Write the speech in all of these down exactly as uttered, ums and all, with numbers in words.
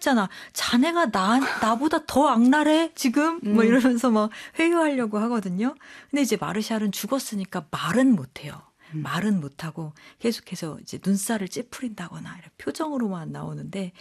했잖아. 자네가 나, 나보다 더 악랄해? 지금? 음. 뭐 이러면서 막 회유하려고 하거든요. 근데 이제 마르샬은 죽었으니까 말은 못해요. 음. 말은 못하고 계속해서 이제 눈살을 찌푸린다거나 이런 표정으로만 나오는데,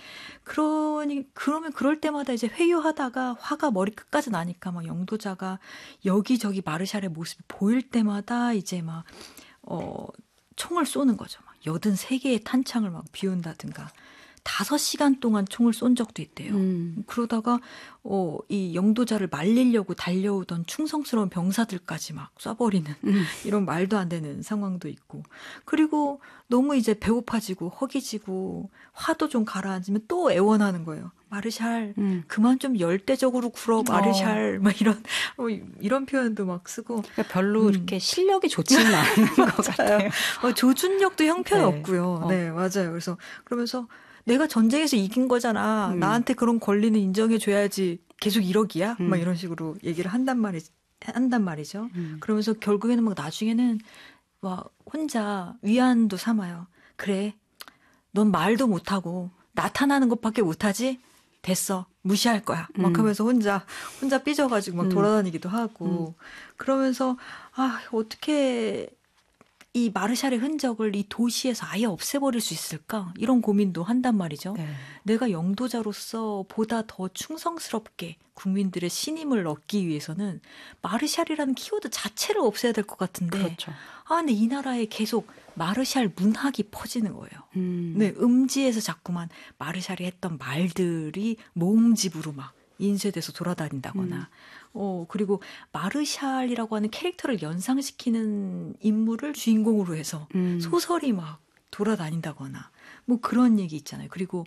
그러니, 그러면 그럴 때마다 이제 회유하다가 화가 머리끝까지 나니까 막 영도자가 여기저기 마르샬의 모습이 보일 때마다 이제 막, 어, 총을 쏘는 거죠. 막 여든세 개의 탄창을 막 비운다든가. 다섯 시간 동안 총을 쏜 적도 있대요. 음. 그러다가 어, 이 영도자를 말리려고 달려오던 충성스러운 병사들까지 막 쏴버리는 음. 이런 말도 안 되는 상황도 있고. 그리고 너무 이제 배고파지고 허기지고 화도 좀 가라앉으면 또 애원하는 거예요. 마르샬 음. 그만 좀 열대적으로 굴어 마르샬 어. 막 이런 어, 이런 표현도 막 쓰고. 그러니까 별로 음. 이렇게 실력이 좋지는 않은 것 같아요. 어, 조준력도 형편없고요. 네. 네. 네, 맞아요. 그래서 그러면서 내가 전쟁에서 이긴 거잖아. 음. 나한테 그런 권리는 인정해줘야지. 계속 이러기야? 음. 막 이런 식으로 얘기를 한단 말이, 한단 말이죠. 음. 그러면서 결국에는 막 나중에는 막 혼자 위안도 삼아요. 그래, 넌 말도 못하고 나타나는 것밖에 못하지? 됐어. 무시할 거야. 막 음. 하면서 혼자, 혼자 삐져가지고 막 음. 돌아다니기도 하고. 음. 그러면서, 아, 어떻게 이 마르샬의 흔적을 이 도시에서 아예 없애버릴 수 있을까? 이런 고민도 한단 말이죠. 네. 내가 영도자로서 보다 더 충성스럽게 국민들의 신임을 얻기 위해서는 마르샬이라는 키워드 자체를 없애야 될 것 같은데. 그렇죠. 아, 근데 이 나라에 계속 마르샬 문학이 퍼지는 거예요. 음. 네, 음지에서 자꾸만 마르샬이 했던 말들이 모음집으로 막 인쇄돼서 돌아다닌다거나. 음. 어, 그리고 마르샬이라고 하는 캐릭터를 연상시키는 인물을 주인공으로 해서 음. 소설이 막 돌아다닌다거나 뭐 그런 얘기 있잖아요. 그리고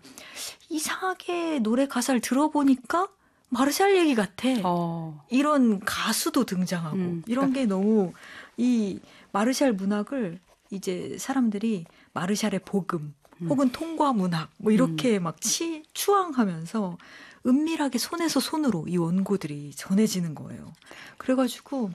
이상하게 노래 가사를 들어보니까 마르샬 얘기 같아. 어. 이런 가수도 등장하고 음, 그러니까. 이런 게 너무 이 마르샬 문학을 이제 사람들이 마르샬의 복음 음. 혹은 통과 문학 뭐 이렇게 음. 막 치, 추앙하면서 은밀하게 손에서 손으로 이 원고들이 전해지는 거예요. 그래가지고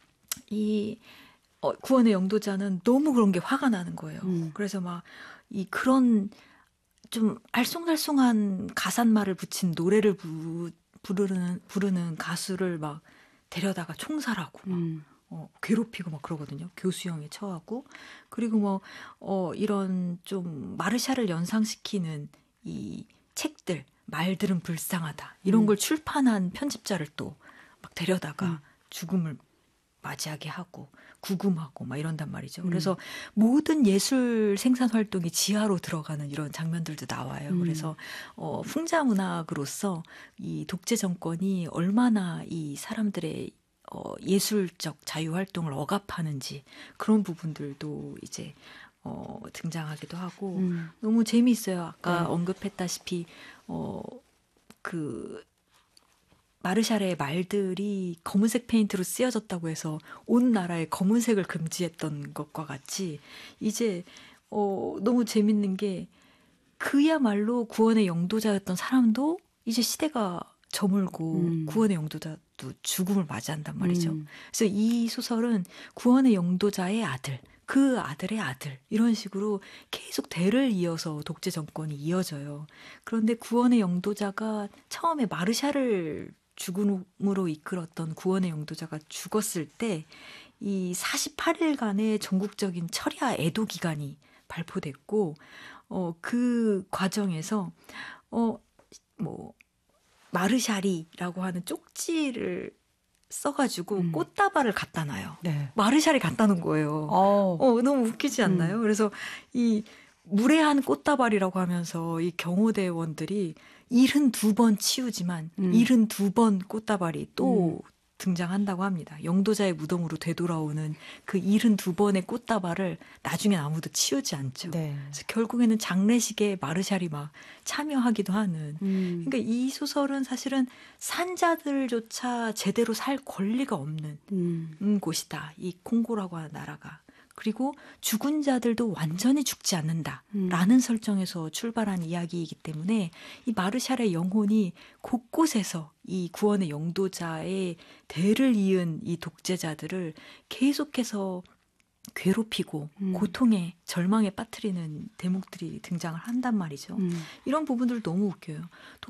이 어, 구원의 영도자는 너무 그런 게 화가 나는 거예요. 음. 그래서 막 이 그런 좀 알쏭달쏭한 가사말을 붙인 노래를 부, 부르는 부르는 가수를 막 데려다가 총살하고 막 음. 어, 괴롭히고 막 그러거든요. 교수형에 처하고. 그리고 뭐 어, 이런 좀 마르샬을 연상시키는 이 책들, 말들은 불쌍하다. 이런 음. 걸 출판한 편집자를 또 막 데려다가 음. 죽음을 맞이하게 하고 구금하고 막 이런단 말이죠. 음. 그래서 모든 예술 생산 활동이 지하로 들어가는 이런 장면들도 나와요. 음. 그래서 어, 풍자 문학으로서 이 독재 정권이 얼마나 이 사람들의 어, 예술적 자유 활동을 억압하는지 그런 부분들도 이제 어, 등장하기도 하고 음. 너무 재미있어요. 아까 네. 언급했다시피 어, 그 마르샬의 말들이 검은색 페인트로 쓰여졌다고 해서 온 나라에 검은색을 금지했던 것과 같이 이제 어, 너무 재밌는 게 그야말로 구원의 영도자였던 사람도 이제 시대가 저물고 음. 구원의 영도자도 죽음을 맞이한단 말이죠. 음. 그래서 이 소설은 구원의 영도자의 아들, 그 아들의 아들 이런 식으로 계속 대를 이어서 독재 정권이 이어져요. 그런데 구원의 영도자가 처음에 마르샬을 죽음으로 이끌었던 구원의 영도자가 죽었을 때 이 사십팔 일간의 전국적인 철야 애도 기간이 발표됐고 어, 그 과정에서 어, 뭐 마르샬이라고 하는 쪽지를 써가지고 음. 꽃다발을 갖다 놔요. 네. 마르샬이 갖다 놓은 거예요. 어. 어, 너무 웃기지 않나요? 음. 그래서 이 무례한 꽃다발이라고 하면서 이 경호대원들이 칠십이 번 치우지만 음. 칠십이 번 꽃다발이 또 음. 등장한다고 합니다. 영도자의 무덤으로 되돌아오는 그 칠십이 번의 꽃다발을 나중엔 아무도 치우지 않죠. 네. 그래서 결국에는 장례식에 마르샬이 막 참여하기도 하는. 음. 그러니까 이 소설은 사실은 산자들조차 제대로 살 권리가 없는 음. 곳이다. 이 콩고라고 하는 나라가. 그리고 죽은 자들도 완전히 죽지 않는다라는 음. 설정에서 출발한 이야기이기 때문에 이 마르샬의 영혼이 곳곳에서 이 구원의 영도자의 대를 이은 이 독재자들을 계속해서 괴롭히고 음. 고통에 절망에 빠뜨리는 대목들이 등장을 한단 말이죠. 음. 이런 부분들 너무 웃겨요.